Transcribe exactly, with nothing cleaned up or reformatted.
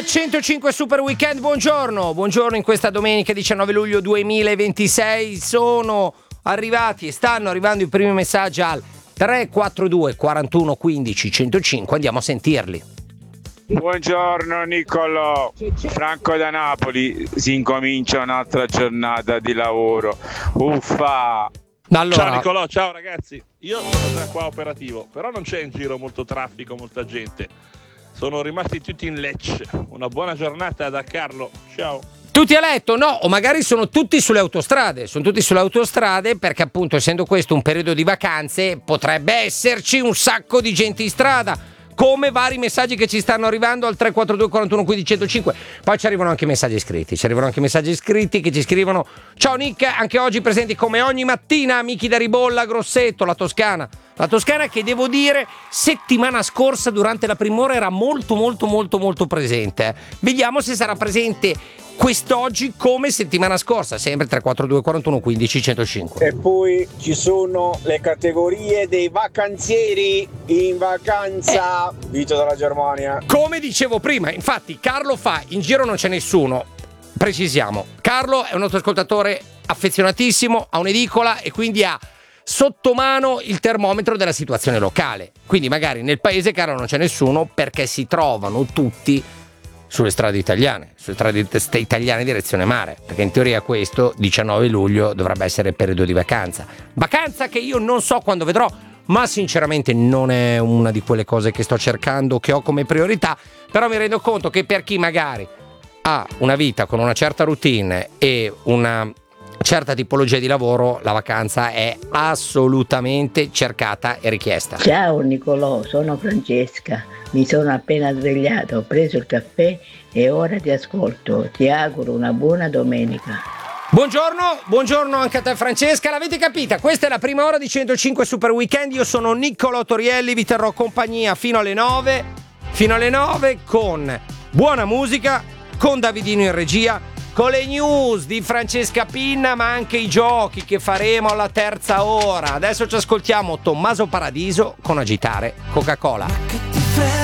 centocinque Super Weekend, buongiorno, buongiorno in questa domenica diciannove luglio duemilaventisei. Sono arrivati e stanno arrivando i primi messaggi al tre quattro due quarantuno quindici centocinque, andiamo a sentirli. Buongiorno Niccolò, Franco da Napoli, si incomincia un'altra giornata di lavoro, uffa! Allora... Ciao Niccolò, ciao ragazzi, io sono già qua operativo, però non c'è in giro molto traffico, molta gente, sono rimasti tutti in Lecce. Una buona giornata da Carlo, ciao. Tutti a letto? No, o magari sono tutti sulle autostrade, sono tutti sulle autostrade perché appunto essendo questo un periodo di vacanze potrebbe esserci un sacco di gente in strada, come vari messaggi che ci stanno arrivando al tre quattro due quarantuno quindici centocinque. Poi ci arrivano anche messaggi scritti, ci arrivano anche messaggi scritti che ci scrivono: ciao Nick, anche oggi presenti come ogni mattina amici da Ribolla, Grosseto, la Toscana. La Toscana che devo dire settimana scorsa durante la primora era molto molto molto molto presente. Vediamo se sarà presente quest'oggi come settimana scorsa, sempre tre quattro due quarantuno quindici centocinque. E poi ci sono le categorie dei vacanzieri in vacanza. Eh. Vito dalla Germania. Come dicevo prima, infatti Carlo fa in giro non c'è nessuno. Precisiamo, Carlo è un nostro ascoltatore affezionatissimo, ha un'edicola e quindi ha sotto mano il termometro della situazione locale. Quindi magari nel paese Carlo non c'è nessuno perché si trovano tutti sulle strade italiane, sulle strade italiane direzione mare, perché in teoria questo diciannove luglio dovrebbe essere periodo di vacanza. Vacanza che io non so quando vedrò, ma sinceramente non è una di quelle cose che sto cercando, che ho come priorità, però mi rendo conto che per chi magari ha una vita con una certa routine e una certa tipologia di lavoro, la vacanza è assolutamente cercata e richiesta. Ciao Niccolò, sono Francesca, mi sono appena svegliato, ho preso il caffè e ora ti ascolto. Ti auguro una buona domenica. Buongiorno, buongiorno anche a te Francesca, l'avete capita? Questa è la prima ora di centocinque Super Weekend, io sono Niccolò Torielli, vi terrò compagnia fino alle nove, fino alle nove con buona musica, con Davidino in regia, con le news di Francesca Pinna, ma anche i giochi che faremo alla terza ora. Adesso ci ascoltiamo Tommaso Paradiso con Agitare Coca-Cola.